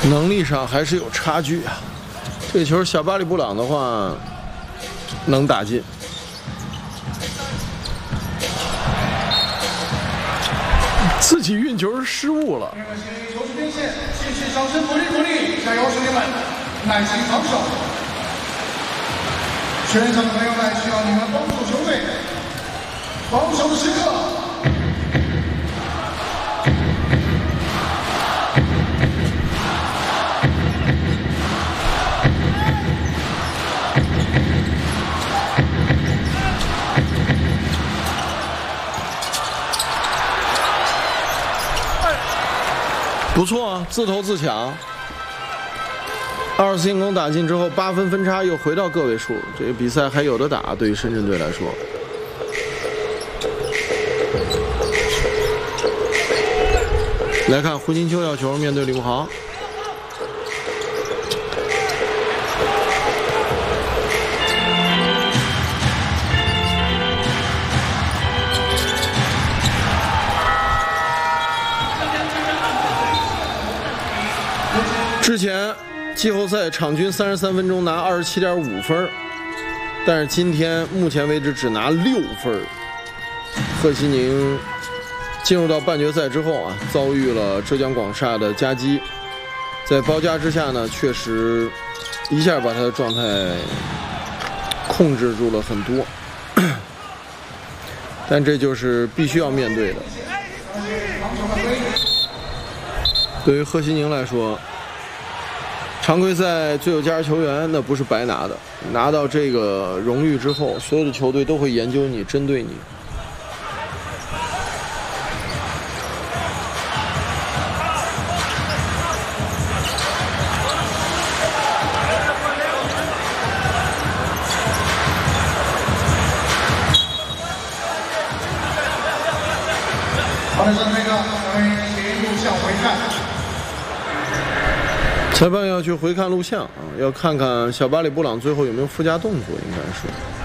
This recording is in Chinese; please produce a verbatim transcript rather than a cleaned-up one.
能力上还是有差距啊。这球小巴里布朗的话能打进。 自己运球失误了。 球是边线，继续掌声鼓励鼓励，加油兄弟们，耐心防守。全场的朋友们需要你们帮助球队，防守的时刻。 不错啊，自投自抢。二次进攻打进之后，八分分差又回到个位数，这个比赛还有的打。对于深圳队来说，来看胡金秋要球，面对李慕豪。 之前季后赛场均三十三分钟拿二十七点五分，但是今天目前为止只拿六分。贺西宁进入到半决赛之后啊，遭遇了浙江广厦的夹击，在包夹之下呢，确实一下把他的状态控制住了很多，但这就是必须要面对的。对于贺西宁来说。 常规赛最有价值球员，那不是白拿的。拿到这个荣誉之后，所有的球队都会研究你，针对你。 好的，那个咱们请录像回看。 裁判要去回看录像啊，要看看小巴里布朗最后有没有附加动作，应该是。